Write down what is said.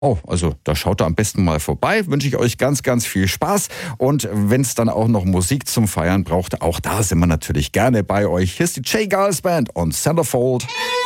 Oh, also da schaut da am besten mal vorbei. Wünsche ich euch ganz, ganz viel Spaß. Und wenn es dann auch noch Musik zum Feiern braucht, auch da sind wir natürlich gerne bei euch. Hier ist die J. Giles Band und Centerfold.